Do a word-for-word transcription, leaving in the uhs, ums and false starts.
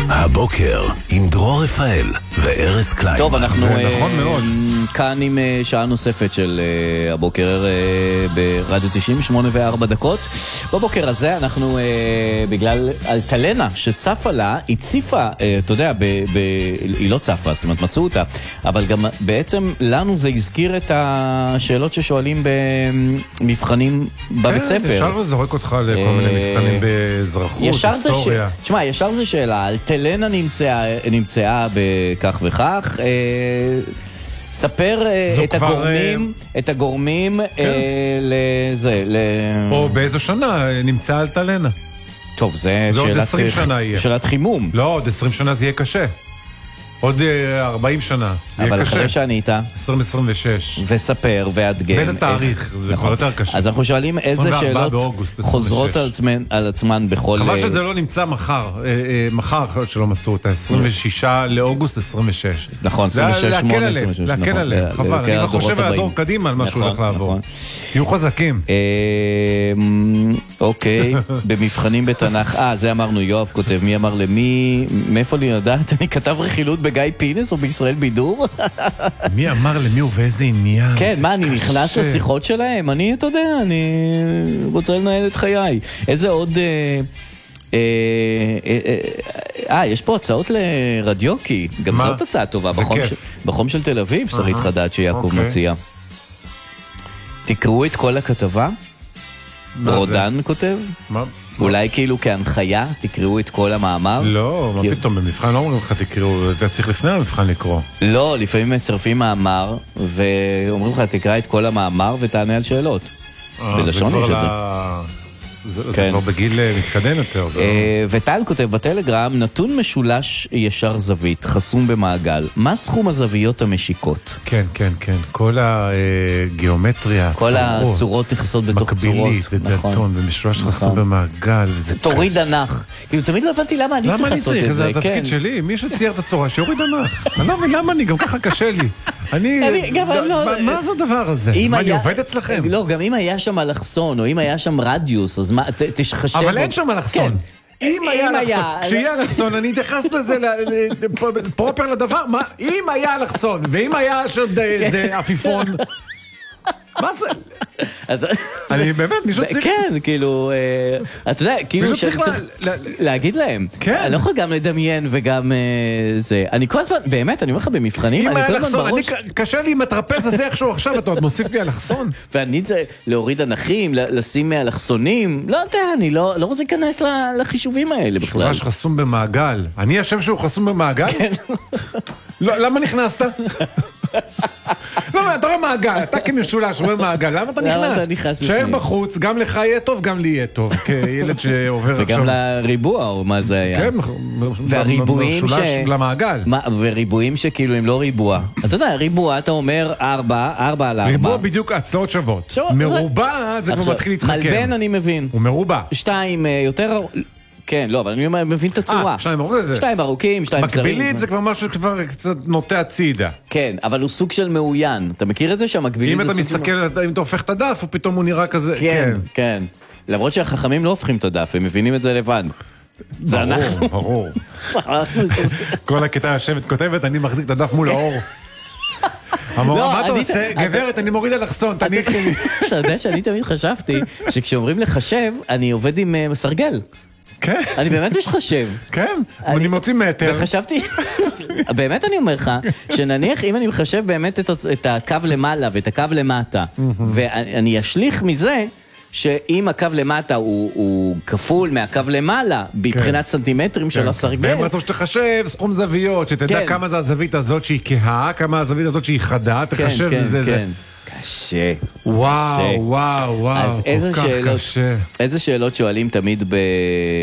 הבוקר עם דרור רפאל וארז קליימן. טוב, אנחנו נכון מאוד. כאן עם שעה נוספת של הבוקר ברדיו תשעים ושמונה וארבע דקות. בבוקר הזה אנחנו, בגלל אלטלנה שצפה לה, היא ציפה, אתה יודע, ב, ב, היא לא צפה, זאת אומרת מצאו אותה, אבל גם בעצם לנו זה הזכיר את השאלות ששואלים במבחנים בבית ספר. כן, אפשר לזרוק אותך לכל מיני מבחנים באזרחות, היסטוריה. תשמע, ישר זה שאלה, אלטלנה נמצאה, נמצאה בכך וכך, ספר את הגורמים, את הגורמים לזה, או באיזו שנה נמצאה אלטלנה. טוב, זה שאלת חימום. לא, עוד עשרים שנה זה יהיה קשה. עוד ארבעים שנה. אבל אחרי שאני איתה. עשרים עשרים ושש. וספר והדגן. באיזה תאריך? זה כבר יותר קשה. אז אנחנו שואלים איזה שאלות חוזרות על עצמן בכל... חבל שזה לא נמצא מחר. מחר שלא מצאו אותה. עשרים ושישה לאוגוסט עשרים ושש. נכון, עשרים ושש, שמונה, עשרים ושש. להקל עליהם, חבל. אני לא חושב על הדור קדימה על מה שהוא הולך לעבור. תהיו חזקים. אוקיי, במבחנים בתנ"ך. אה, זה אמרנו, יואב כותב, מי אמר למי, מאיפה לי לדעת? אני כתב רכילות בגיא פינס או בישראל בידור? מי אמר למי ובאיזה עניין? כן, מה, אני נכנס לשיחות שלהם? אני, אתה יודע, אני רוצה לנהל את חיי. איזה עוד... אה, יש פה הצעות לרדיוקי. גם זאת הצעה טובה. בחום של תל אביב, שרית חדד שיעקב מציע. תקראו את כל הכתבה. רודן כותב. מה? אולי כאילו כהנחיה, תקראו את כל המאמר? לא, מה פתאום, במבחן לא אומרים לך תקראו, אתה צריך לפני המבחן לקרוא. לא, לפעמים מצרפים מאמר, ואומרים לך תקרא את כל המאמר ותענה על שאלות. בלשון יש את זה. זה כבר בגיל מתקדם יותר. וטל כותב בטלגרם, נתון משולש ישר זווית, חסום במעגל. מה סכום הזוויות המשיקות? כן, כן, כן. כל הגיאומטריה, כל הצורות נכנסות בתוך צורות. מקבילית ודלתון, ומשולש חסום במעגל. תוריד ענך. כאילו, תמיד לא הבנתי למה אני צריך לעשות את זה. זה התפקיד שלי, מי שצייר את הצורה, שיוריד ענך. אני לא מבין למה אני, גם ככה קשה לי. אני, מה זה הדבר הזה? מה, אני עובד אצלכם? לא, גם אם היה שם אלכסון, או אם היה שם רדיוס, אז מה, תחשב... אבל אין שם אלכסון. אם היה אלכסון, כשיהיה אלכסון, אני אתייחס לזה פרופר לדבר, אם היה אלכסון, ואם היה שם איזה עפיפון, מה זה? אני באמת, מישהו צריך... כן, כאילו, אתה יודע, כאילו שצריך להגיד להם. כן. אני לא יכול גם לדמיין וגם זה. אני כל הזמן, באמת, אני אומר לך במבחנים, אם היה אלכסון, קשה לי עם הטרפז הזה איכשהו עכשיו, אתה עוד מוסיף לי אלכסון. ואני זה להוריד אנחים, לשים אלכסונים, לא יודע, אני לא רוצה להיכנס לחישובים האלה בכלל. משולש חסום במעגל. אני אשם שהוא חסום במעגל? כן. למה נכנסת? לא, אתה רואה מעגל, אתה כמשולש רואה מעגל, למה אתה נכנס? תשאר בחוץ, גם לך יהיה טוב, גם לי יהיה טוב, כילד שעובר עכשיו. וגם לריבוע, או מה זה היה? כן, משולש למעגל. וריבועים שכאילו הם לא ריבוע. אתה יודע, ריבוע, אתה אומר ארבע, ארבע על ארבע. ריבוע בדיוק הצלעות שוות. מרובע, זה כבר מתחיל להתחכם. מלבן אני מבין. הוא מרובע. שתיים יותר... כן, לא, אבל אני מבין את הצורה. שתיים ארוכים. שתיים ארוכים, שתיים קצרים. מקבילית זה כבר משהו שכבר קצת נוטה הצידה. כן, אבל הוא סוג של מעוין. אתה מכיר את זה שהמקבילית זה סוג של... אם אתה מסתכל, אם אתה הופך את הדף, הוא פתאום הוא נראה כזה... כן, כן. למרות שהחכמים לא הופכים את הדף, הם מבינים את זה לבד. זה אנחנו. ברור, ברור. כל הכיתה יושבת כותבת, אני מחזיק את הדף מול האור. המורה, מה אתה עושה? גברת, אני מוריד אלכסון, תניחי לי. אתה יודע שאני תמיד חשבתי שכשאומרים לחשב, אני עובד עם סרגל. כן. אני באמת משחשב. כן, אני מוציא מטר. וחשבתי, באמת אני אומר לך, שנניח אם אני מחשב באמת את הקו למעלה ואת הקו למטה, ואני אשליך מזה, שאם הקו למטה הוא כפול מהקו למעלה, מבחינת סנטימטרים של הסרגל. והם רצו שתחשב סכום זוויות, שתדע כמה זה הזווית הזאת שהיא כהה, כמה הזווית הזאת שהיא חדה, תחשב מזה זה. קשה. וואו, וואו, וואו, כל כך קשה. איזה שאלות שואלים תמיד